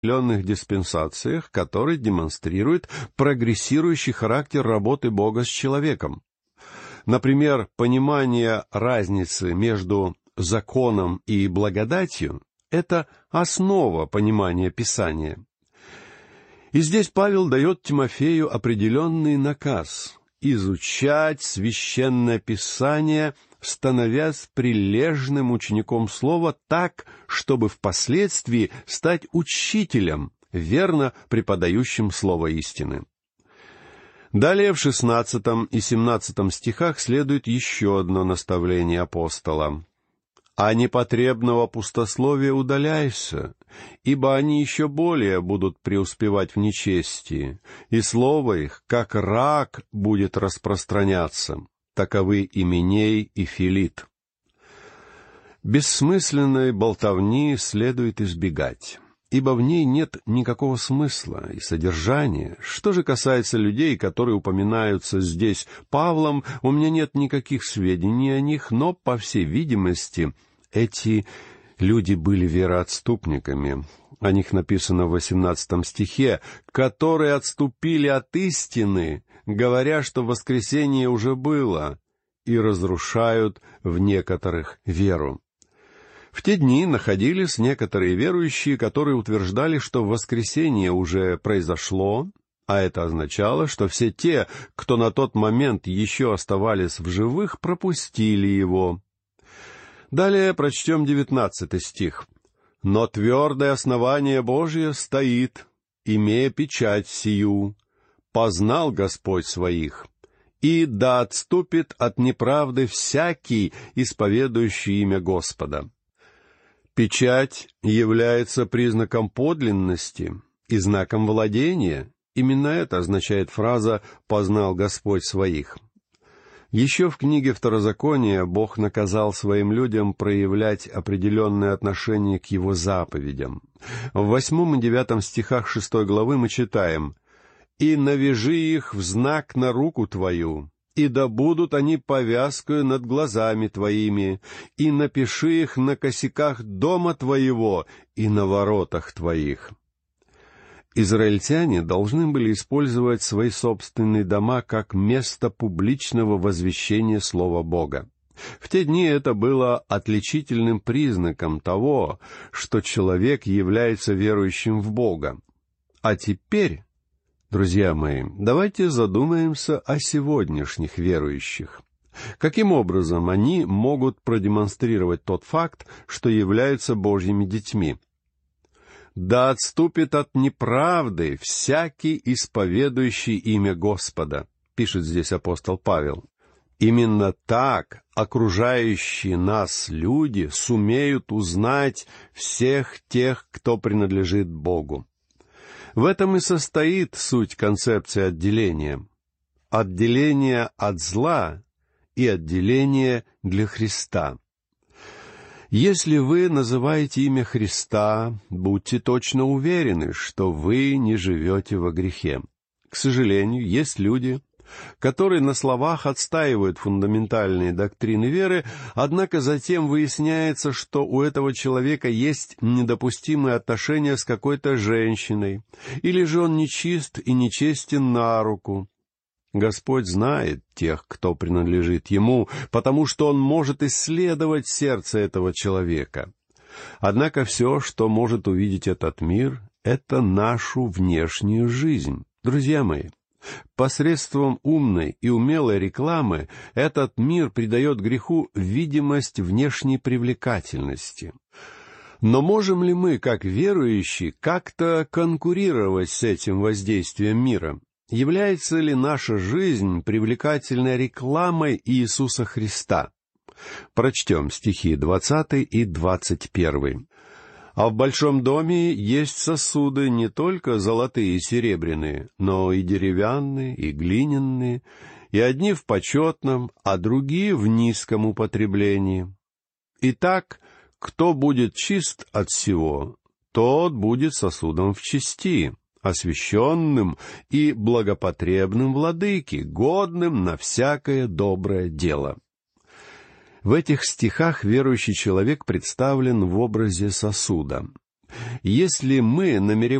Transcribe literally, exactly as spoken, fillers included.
определенных диспенсациях, который демонстрирует прогрессирующий характер работы Бога с человеком. Например, понимание разницы между законом и благодатью — это основа понимания Писания. И здесь Павел дает Тимофею определенный наказ — изучать Священное Писание, становясь прилежным учеником Слова так, чтобы впоследствии стать учителем, верно преподающим Слово истины. Далее в шестнадцатом и семнадцатом стихах следует еще одно наставление апостола. «А непотребного пустословия удаляйся, ибо они еще более будут преуспевать в нечестии, и слово их, как рак, будет распространяться. Таковы Именей и Филит». Бессмысленной болтовни следует избегать, ибо в ней нет никакого смысла и содержания. Что же касается людей, которые упоминаются здесь Павлом, у меня нет никаких сведений о них, но, по всей видимости, эти люди были вероотступниками. О них написано в восемнадцатом стихе, «которые отступили от истины, говоря, что воскресение уже было, и разрушают в некоторых веру». В те дни находились некоторые верующие, которые утверждали, что воскресение уже произошло, а это означало, что все те, кто на тот момент еще оставались в живых, пропустили его. Далее прочтем девятнадцатый стих. «Но твердое основание Божие стоит, имея печать сию, познал Господь своих, и да отступит от неправды всякий, исповедующий имя Господа». Печать является признаком подлинности и знаком владения. Именно это означает фраза «познал Господь своих». Еще в книге Второзакония Бог наказал своим людям проявлять определенное отношение к Его заповедям. В восьмом и девятом стихах шестой главы мы читаем: «И навяжи их в знак на руку твою, и да будут они повязкою над глазами твоими, и напиши их на косяках дома твоего и на воротах твоих». Израильтяне должны были использовать свои собственные дома как место публичного возвещения Слова Бога. В те дни это было отличительным признаком того, что человек является верующим в Бога. А теперь, друзья мои, давайте задумаемся о сегодняшних верующих. Каким образом они могут продемонстрировать тот факт, что являются Божьими детьми? «Да отступит от неправды всякий, исповедующий имя Господа», пишет здесь апостол Павел. Именно так окружающие нас люди сумеют узнать всех тех, кто принадлежит Богу. В этом и состоит суть концепции отделения. Отделение от зла и отделение для Христа. Если вы называете имя Христа, будьте точно уверены, что вы не живете во грехе. К сожалению, есть люди, которые на словах отстаивают фундаментальные доктрины веры, однако затем выясняется, что у этого человека есть недопустимые отношения с какой-то женщиной, или же он нечист и нечестен на руку. Господь знает тех, кто принадлежит Ему, потому что Он может исследовать сердце этого человека. Однако все, что может увидеть этот мир, — это нашу внешнюю жизнь. Друзья мои, посредством умной и умелой рекламы этот мир придает греху видимость внешней привлекательности. Но можем ли мы, как верующие, как-то конкурировать с этим воздействием мира? Является ли наша жизнь привлекательной рекламой Иисуса Христа? Прочтем стихи двадцатый и двадцать первый. «А в большом доме есть сосуды не только золотые и серебряные, но и деревянные, и глиняные, и одни в почетном, а другие в низком употреблении. Итак, кто будет чист от всего, тот будет сосудом в чести, освященным и благопотребным владыке, годным на всякое доброе дело». В этих стихах верующий человек представлен в образе сосуда. Если мы намереваемся